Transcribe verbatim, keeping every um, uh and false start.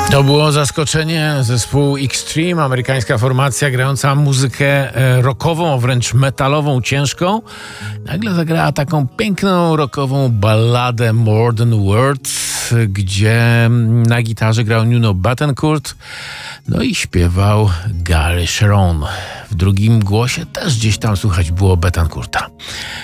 To było zaskoczenie. Zespół Extreme, amerykańska formacja grająca muzykę rockową, wręcz metalową, ciężką. Nagle zagrała taką piękną rockową balladę More Than Words, gdzie na gitarze grał Nuno Bettencourt, no i śpiewał Gary Cherone. W drugim głosie też gdzieś tam słychać było Bettencourta.